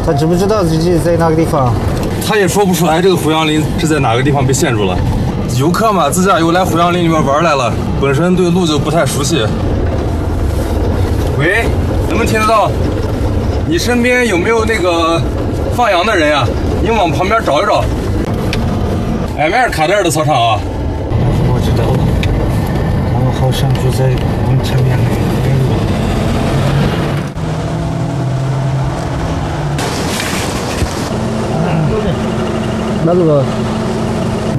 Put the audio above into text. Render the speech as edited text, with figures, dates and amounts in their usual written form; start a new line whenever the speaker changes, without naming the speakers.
他知不知道自己在哪个地方？
他也说不出来这个胡杨林是在哪个地方被陷住了。游客嘛，自驾游来胡杨林里面玩来了，本身对路就不太熟悉。喂，能不能听得到？你身边有没有那个放羊的人呀？你往旁边找一找。埃梅尔卡德尔的操场啊。
我知道了，他们好像就在我们前面那边路。
哪个？